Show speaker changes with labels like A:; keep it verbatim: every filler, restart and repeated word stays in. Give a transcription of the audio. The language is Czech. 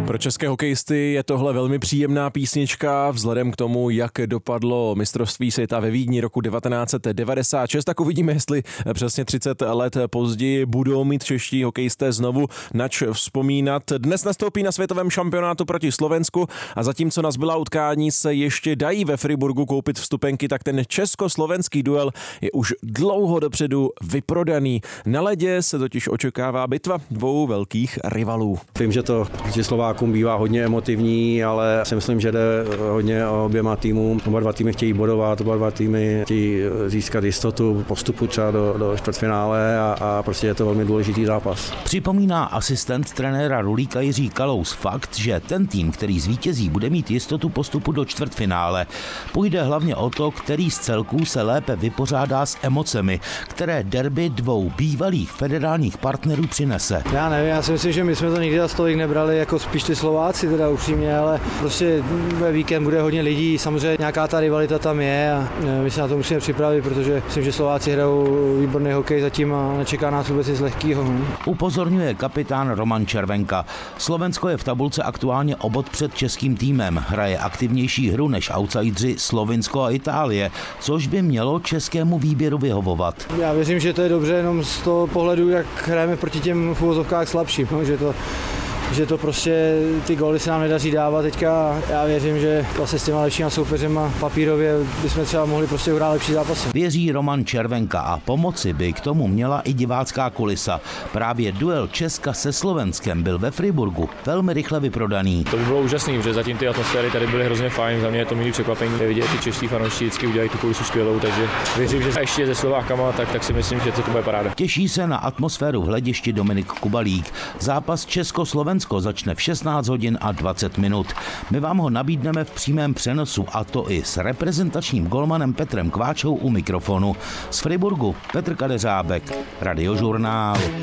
A: Pro české hokejisty je tohle velmi příjemná písnička vzhledem k tomu, jak dopadlo mistrovství světa ve Vídni roku devatenáct set devadesát šest. Tak uvidíme, jestli přesně třicet let později budou mít čeští hokejisté znovu nač vzpomínat. Dnes nastoupí na světovém šampionátu proti Slovensku a zatímco na zbylá utkání se ještě dají ve Friburgu koupit vstupenky, tak ten československý duel je už dlouho dopředu vyprodaný. Na ledě se totiž očekává bitva dvou velkých rivalů.
B: Vím, že to vždy Slovákům bývá hodně emotivní, ale si myslím, že jde hodně o oběma týmům. Oba dva týmy chtějí bodovat, oba dva týmy chtějí získat jistotu postupu třeba do, do čtvrtfinále a, a prostě je to velmi důležitý zápas.
C: Připomíná asistent trenéra Rulíka Jiří Kalous fakt, že ten tým, který zvítězí, bude mít jistotu postupu do čtvrtfinále. Půjde hlavně o to, který z celků se lépe vypořádá s emocemi, které derby dvou bývalých federálních partnerů přinese.
D: Já nevím, já si myslím, že my jsme to nikdy za stolik nebrali, jako spíš ty Slováci teda upřímně, ale prostě ve víkend bude hodně lidí, samozřejmě nějaká ta rivalita tam je a my se na to musíme připravit, protože myslím, že Slováci hrajou výborný hokej zatím a nečeká nás vůbec nic lehkýho.
C: Upozorňuje kapitán Roman Červenka. Slovensko je v tabulce aktuálně o bod před českým týmem, hraje aktivnější hru než outsidři Slovinsko a Itálie, což by mělo českému výběru vyhovovat.
D: Já věřím, že to je dobře jenom z toho pohledu, jak hrajeme proti těm v uvozovkách slabším, no, že to že to prostě ty góly se nám nedaří dávat teďka. Já věřím, že vlastně s těma lepšíma soupeřema papírově bychom třeba mohli prostě uhrát lepší zápasy.
C: Věří Roman Červenka a pomoci by k tomu měla i divácká kulisa. Právě duel Česka se Slovenskem byl ve Friburgu velmi rychle vyprodaný.
E: To by bylo úžasný, protože zatím ty atmosféry tady byly hrozně fajn. Za mě je to milý překvapení. Vidět, ty čeští fanoušci vždycky udělají tu kulisu skvělou, takže věřím, že ještě se Slovákama, tak, tak si myslím, že to bude paráda.
C: Těší se na atmosféru v hledišti Dominik Kubalík. Zápas Česko-Slovensko začne v šestnáct hodin a dvacet minut. My vám ho nabídneme v přímém přenosu, a to i s reprezentačním golmanem Petrem Kváčou u mikrofonu. Z Friburgu Petr Kadeřábek, Radiožurnál.